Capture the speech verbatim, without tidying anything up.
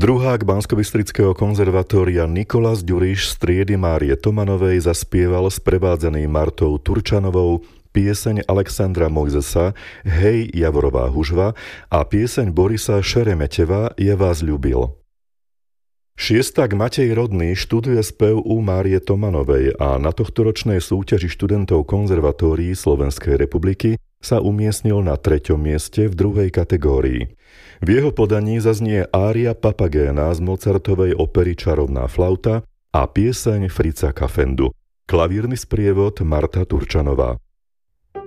Druhák Banskobystrického konzervatória Nikolas Ďuriš z triedy Márie Tomanovej zaspieval sprevádzaný Martou Turčanovou pieseň Alexandra Mojzesa Hej Javorová hužva a pieseň Borisa Šeremeteva Je vás ľúbil. Šiestak Matej Rodný študuje spev u Márie Tomanovej a na tohtoročnej súťaži študentov konzervatórií Slovenskej republiky sa umiestnil na treťom mieste v druhej kategórii. V jeho podaní zaznie ária Papagéna z Mozartovej opery Čarovná flauta a pieseň Frica Kafendu. Klavírny sprievod Marta Turčanová.